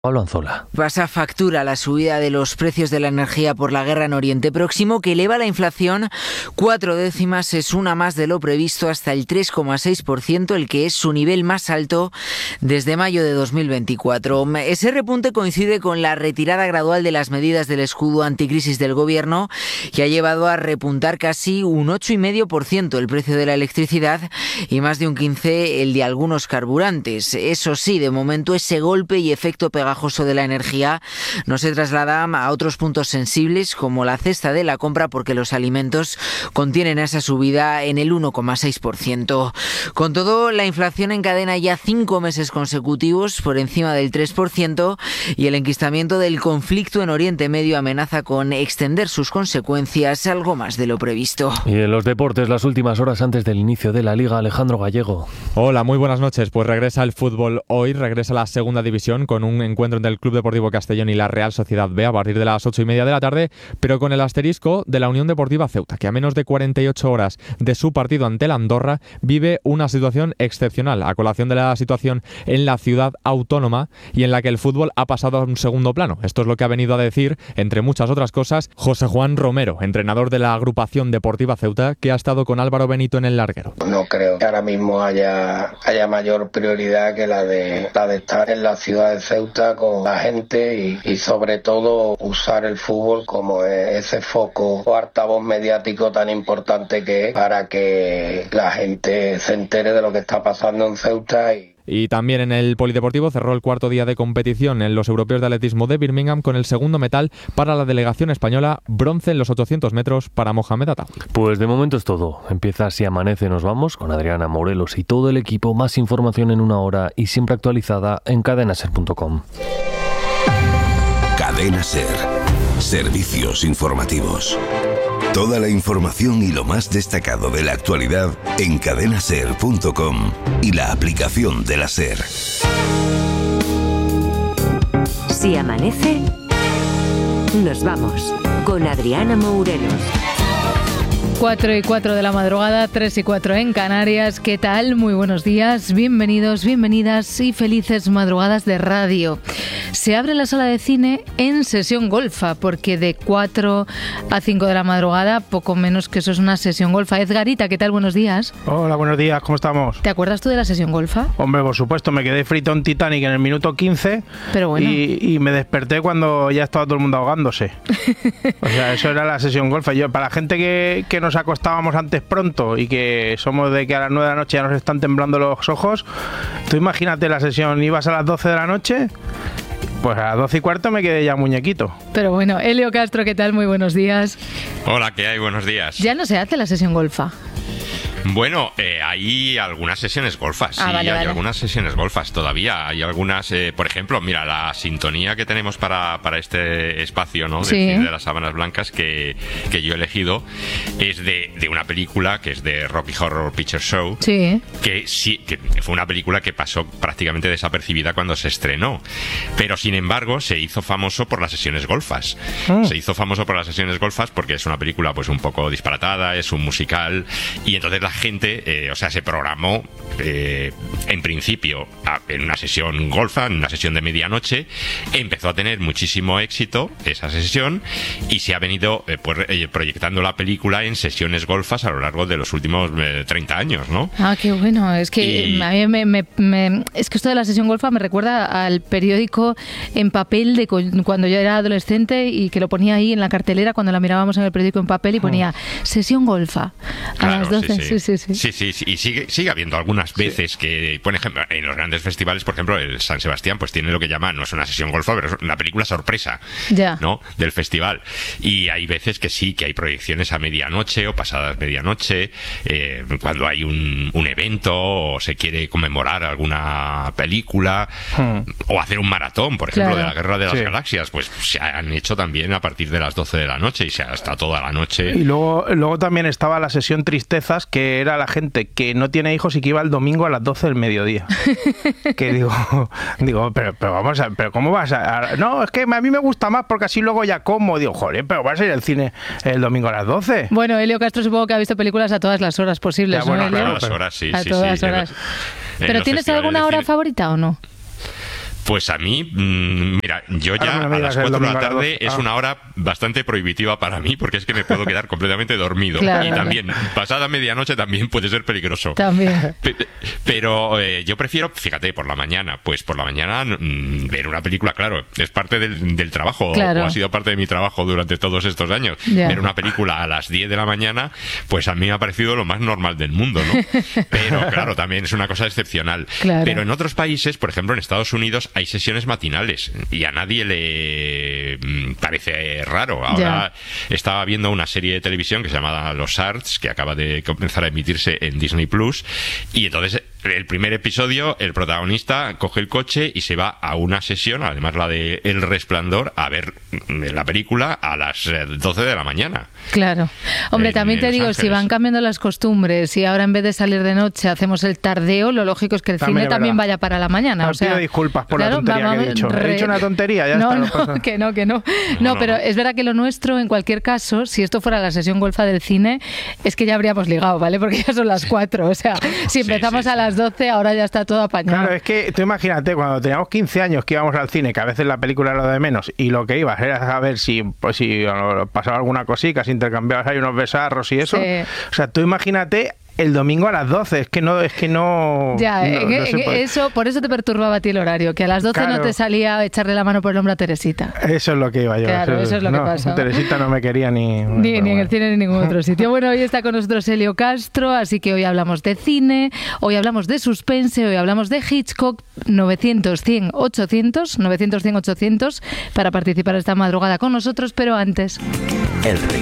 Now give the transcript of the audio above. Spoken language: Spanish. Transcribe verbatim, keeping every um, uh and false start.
Pablo Anzola. Pasa factura la subida de los precios de la energía por la guerra en Oriente Próximo, que eleva la inflación cuatro décimas, es una más de lo previsto, hasta el tres coma seis por ciento, el que es su nivel más alto desde mayo de dos mil veinticuatro. Ese repunte coincide con la retirada gradual de las medidas del escudo anticrisis del gobierno, que ha llevado a repuntar casi un ocho coma cinco por ciento el precio de la electricidad y más de un quince por ciento el de algunos carburantes. Eso sí, de momento ese golpe y efecto pegajoso de la energía no se traslada a otros puntos sensibles como la cesta de la compra, porque los alimentos contienen esa subida en el uno coma seis por ciento. Con todo, la inflación encadena ya cinco meses consecutivos por encima del tres por ciento y el enquistamiento del conflicto en Oriente Medio amenaza con extender sus consecuencias algo más de lo previsto. Y en los deportes, las últimas horas antes del inicio de la Liga, Alejandro Gallego. Hola, muy buenas noches. Pues regresa el fútbol hoy, regresa la segunda división con un encuentro entre el Club Deportivo Castellón y la Real Sociedad B a partir de las ocho y media de la tarde, pero con el asterisco de la Unión Deportiva Ceuta, que a menos de cuarenta y ocho horas de su partido ante el Andorra vive una situación excepcional, a colación de la situación en la ciudad autónoma y en la que el fútbol ha pasado a un segundo plano. Esto es lo que ha venido a decir, entre muchas otras cosas, José Juan Romero, entrenador de la agrupación deportiva Ceuta, que ha estado con Álvaro Benito en el larguero. No creo que ahora mismo haya, haya mayor prioridad que la de, la de estar en la ciudad de Ceuta con la gente y, y sobre todo usar el fútbol como ese foco o altavoz mediático tan importante que es para que la gente se entere de lo que está pasando en Ceuta. Y Y también en el polideportivo cerró el cuarto día de competición en los europeos de atletismo de Birmingham con el segundo metal para la delegación española, bronce en los ochocientos metros para Mohamed Atta. Pues de momento es todo. Empieza Si Amanece, nos vamos con Adriana Morelos y todo el equipo. Más información en una hora y siempre actualizada en cadena ser punto com. Cadena Ser. Servicios informativos. Toda la información y lo más destacado de la actualidad en cadena ser punto com y la aplicación de la SER. Si amanece, nos vamos con Adriana Morelos. cuatro y cuatro de la madrugada, tres y cuatro en Canarias. ¿Qué tal? Muy buenos días, bienvenidos, bienvenidas y felices madrugadas de radio. Se abre la sala de cine en sesión golfa, porque de cuatro a cinco de la madrugada, poco menos que eso es una sesión golfa. Edgarita, ¿qué tal? Buenos días. Hola, buenos días, ¿cómo estamos? ¿Te acuerdas tú de la sesión golfa? Hombre, por supuesto, me quedé frito en Titanic en el minuto quince. Pero bueno. y, y me desperté cuando ya estaba todo el mundo ahogándose. O sea, eso era la sesión golfa. Yo, para la gente que, que nos acostábamos antes pronto y que somos de que a las nueve de la noche ya nos están temblando los ojos, tú imagínate la sesión, ibas a las doce de la noche, pues a las doce y cuarto me quedé ya muñequito. Pero bueno, Elio Castro, ¿qué tal? Muy buenos días. Hola, ¿qué hay? Buenos días. Ya no se hace la sesión golfa. Bueno, eh, hay algunas sesiones golfas, ah, sí, vale, hay vale. algunas sesiones golfas todavía, hay algunas, eh, por ejemplo, mira, la sintonía que tenemos para, para este espacio, ¿no? Sí. De, de las sábanas blancas que, que yo he elegido es de, de una película que es de Rocky Horror Picture Show, sí. que sí, que fue una película que pasó prácticamente desapercibida cuando se estrenó, pero sin embargo se hizo famoso por las sesiones golfas, mm. se hizo famoso por las sesiones golfas porque es una película pues un poco disparatada, es un musical y entonces la gente, eh, o sea, se programó eh, en principio a, en una sesión golfa, en una sesión de medianoche, empezó a tener muchísimo éxito esa sesión y se ha venido eh, pues, eh, proyectando la película en sesiones golfas a lo largo de los últimos eh, treinta años, ¿no? Ah, qué bueno, es que y... a mí me, me, me, es que esto de la sesión golfa me recuerda al periódico en papel de cuando yo era adolescente y que lo ponía ahí en la cartelera cuando la mirábamos en el periódico en papel y ponía oh. sesión golfa a claro, las doce. Sí, sí. Sí, sí, sí. Sí, sí, sí. Y sigue, sigue habiendo algunas veces sí. que, por ejemplo, en los grandes festivales, por ejemplo, el San Sebastián, pues tiene lo que llama, no es una sesión golfa, pero es una película sorpresa, ya. ¿no? Del festival. Y hay veces que sí, que hay proyecciones a medianoche o pasadas medianoche, eh, cuando hay un, un evento o se quiere conmemorar alguna película hmm. o hacer un maratón, por ejemplo, claro. de la Guerra de las sí. Galaxias, pues se han hecho también a partir de las doce de la noche y se hasta toda la noche. Y luego, luego también estaba la sesión Tristezas, que era la gente que no tiene hijos y que iba el domingo a las doce del mediodía. Que digo, digo, pero, pero vamos a, pero ¿cómo vas a, a...? No, es que a mí me gusta más porque así luego ya como. Digo, joder, pero vas a ir al cine el domingo a las doce. Bueno, Elio Castro supongo que ha visto películas a todas las horas posibles, ya, bueno, ¿no, Elio? A todas las horas, sí. A sí, todas sí, las horas. En, ¿Pero en tienes alguna hora favorita o no? Pues a mí, mmm, mira, yo ya a las cuatro de la tarde es una hora bastante prohibitiva para mí, porque es que me puedo quedar completamente dormido. Claro. Y también, pasada medianoche también puede ser peligroso. También. Pero eh, yo prefiero, fíjate, por la mañana, pues por la mañana mmm, ver una película, claro, es parte del, del trabajo, claro. o ha sido parte de mi trabajo durante todos estos años. Ya. Ver una película a las diez de la mañana, pues a mí me ha parecido lo más normal del mundo, ¿no? Pero claro, también es una cosa excepcional. Claro. Pero en otros países, por ejemplo en Estados Unidos, hay sesiones matinales y a nadie le parece raro. Ahora ya. estaba viendo una serie de televisión que se llama Los Arts, que acaba de comenzar a emitirse en Disney Plus, y entonces el primer episodio, el protagonista coge el coche y se va a una sesión, además la de El Resplandor, a ver la película a las doce de la mañana. Claro. Hombre, en, también te digo, Ángeles. Si van cambiando las costumbres y ahora en vez de salir de noche hacemos el tardeo, lo lógico es que el también cine también vaya para la mañana. No, o sea, pido disculpas por claro, la tontería vamos, que he dicho. Re... He dicho una tontería, ya no, está. No, que no, que no. No, no, no, pero es verdad que lo nuestro, en cualquier caso, si esto fuera la sesión golfa del cine, es que ya habríamos ligado, ¿vale? Porque ya son las cuatro. O sea, si empezamos sí, sí, a las doce, ahora ya está todo apañado. Claro, es que tú imagínate, cuando teníamos quince años que íbamos al cine, que a veces la película era lo de menos, y lo que ibas era a ver si, pues, si pasaba alguna cosita, si intercambiabas ahí unos besarros y eso. Sí. O sea, tú imagínate el domingo a las doce, es que no, es que no... Ya, no, no sé por... eso, por eso te perturbaba a ti el horario, que a las doce claro. no te salía echarle la mano por el hombro a Teresita. Eso es lo que iba yo. Claro, eso, eso es lo no, que pasa. Teresita no me quería ni... Ni, ni en el cine ni en ningún otro sitio. Bueno, hoy está con nosotros Elio Castro, así que hoy hablamos de cine, hoy hablamos de suspense, hoy hablamos de Hitchcock. Novecientos, cien, ochocientos, novecientos, cien, ochocientos para participar esta madrugada con nosotros, pero antes... El